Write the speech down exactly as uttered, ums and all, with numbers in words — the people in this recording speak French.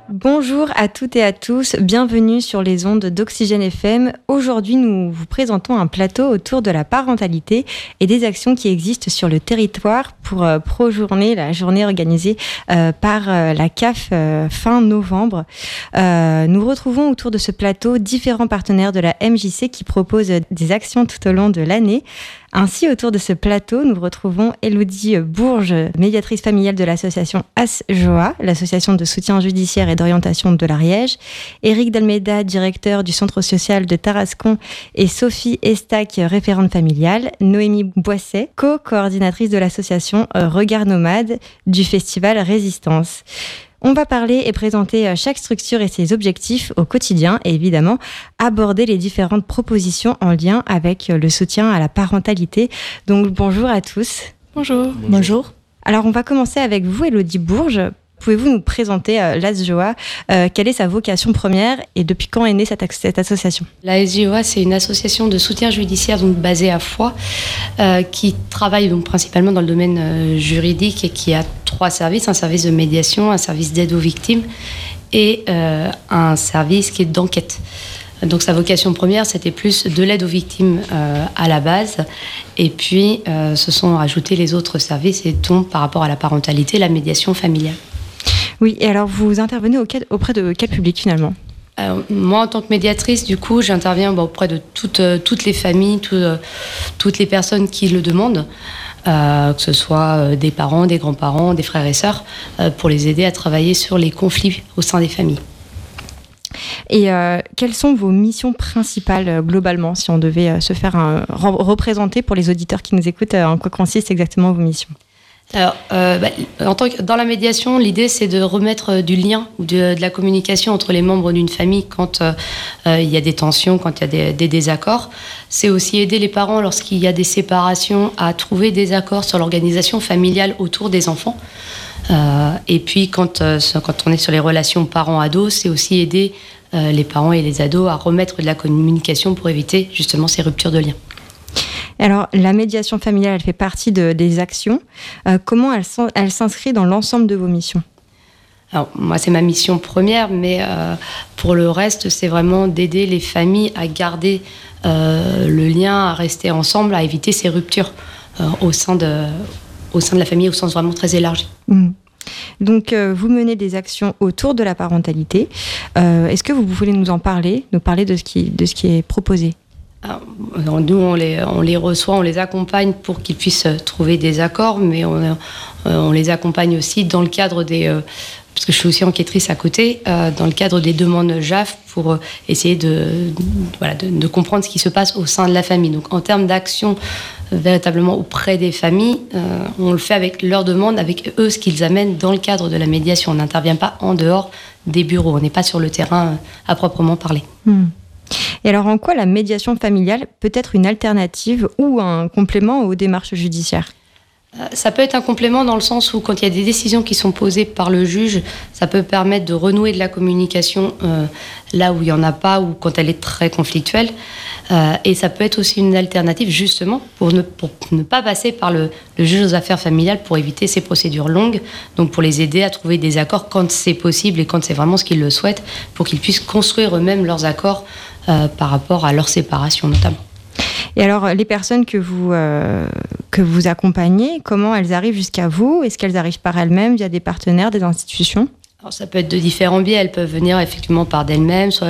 Bonjour à toutes et à tous, bienvenue sur les ondes d'Oxygène F M. Aujourd'hui, nous vous présentons un plateau autour de la parentalité et des actions qui existent sur le territoire pour euh, Pro-Journée, la journée organisée euh, par euh, la C A F euh, fin novembre. Euh, nous retrouvons autour de ce plateau différents partenaires de la M J C qui proposent des actions tout au long de l'année. Ainsi, autour de ce plateau, nous retrouvons Élodie Bourges, médiatrice familiale de l'association ASJOA, l'association de soutien judiciaire et d'orientation de l'Ariège, Éric Dalmeida, directeur du centre social de Tarascon, et Sophie Estac, référente familiale, Noémie Boisset, co-coordinatrice de l'association Regard Nomade du festival Résistance. On va parler et présenter chaque structure et ses objectifs au quotidien et évidemment aborder les différentes propositions en lien avec le soutien à la parentalité. Donc bonjour à tous. Bonjour. Bonjour. Bonjour. Alors on va commencer avec vous, Élodie Bourges. Pouvez-vous nous présenter euh, l'ASJOA, euh, quelle est sa vocation première et depuis quand est née cette, cette association ? L'ASJOA, c'est une association de soutien judiciaire donc basée à Foix, euh, qui travaille donc principalement dans le domaine euh, juridique et qui a trois services, un service de médiation, un service d'aide aux victimes et euh, un service qui est d'enquête. Donc sa vocation première, c'était plus de l'aide aux victimes euh, à la base, et puis euh, se sont ajoutés les autres services, et dont par rapport à la parentalité, la médiation familiale. Oui, et alors vous intervenez auprès de quel public finalement ? Alors, moi, en tant que médiatrice, du coup, j'interviens bon, auprès de toutes, euh, toutes les familles, tout, euh, toutes les personnes qui le demandent, euh, que ce soit euh, des parents, des grands-parents, des frères et sœurs, euh, pour les aider à travailler sur les conflits au sein des familles. Et euh, quelles sont vos missions principales euh, globalement, si on devait euh, se faire un, re- représenter pour les auditeurs qui nous écoutent, euh, en quoi consistent exactement vos missions ? Alors, euh, bah, en tant que, dans la médiation, l'idée c'est de remettre du lien ou de, de la communication entre les membres d'une famille quand euh, euh, il y a des tensions, quand il y a des, des désaccords. C'est aussi aider les parents lorsqu'il y a des séparations à trouver des accords sur l'organisation familiale autour des enfants. Euh, et puis quand, euh, quand on est sur les relations parents-ados, c'est aussi aider euh, les parents et les ados à remettre de la communication pour éviter justement ces ruptures de lien. Alors, la médiation familiale, elle fait partie de, des actions. Euh, comment elle, elle s'inscrit dans l'ensemble de vos missions ? Alors, moi, c'est ma mission première, mais euh, pour le reste, c'est vraiment d'aider les familles à garder euh, le lien, à rester ensemble, à éviter ces ruptures euh, au sein de, au sein de la famille, au sens vraiment très élargi. Mmh. Donc, euh, vous menez des actions autour de la parentalité. Euh, est-ce que vous voulez nous en parler, nous parler de ce qui, de ce qui est proposé ? Alors, nous, on les, on les reçoit, on les accompagne pour qu'ils puissent trouver des accords, mais on, euh, on les accompagne aussi dans le cadre des... Euh, parce que je suis aussi enquêtrice à côté, euh, dans le cadre des demandes J A F pour euh, essayer de, de, voilà, de, de comprendre ce qui se passe au sein de la famille. Donc, en termes d'action euh, véritablement auprès des familles, euh, on le fait avec leurs demandes, avec eux, ce qu'ils amènent dans le cadre de la médiation. On n'intervient pas en dehors des bureaux, on n'est pas sur le terrain euh, à proprement parler. Mmh. Et alors, en quoi la médiation familiale peut être une alternative ou un complément aux démarches judiciaires ? Ça peut être un complément dans le sens où, quand il y a des décisions qui sont posées par le juge, ça peut permettre de renouer de la communication euh, là où il n'y en a pas ou quand elle est très conflictuelle. Euh, et ça peut être aussi une alternative, justement, pour ne, pour ne pas passer par le, le juge aux affaires familiales pour éviter ces procédures longues. Donc, pour les aider à trouver des accords quand c'est possible et quand c'est vraiment ce qu'ils le souhaitent, pour qu'ils puissent construire eux-mêmes leurs accords euh, par rapport à leur séparation, notamment. Et alors, les personnes que vous, euh, que vous accompagnez, comment elles arrivent jusqu'à vous ? Est-ce qu'elles arrivent par elles-mêmes, via des partenaires, des institutions ? Alors, ça peut être de différents biais. Elles peuvent venir effectivement par d'elles-mêmes, soit